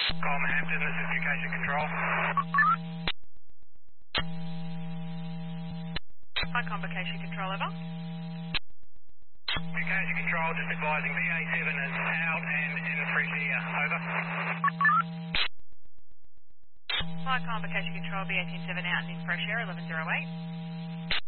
Coleman Hampton, this is Vacation Control. Hi, Convocation Control, over. Vacation Control, just advising VA7 is out and in fresh air, over. Hi, Convocation Control, BA107 out and in fresh air, 1108.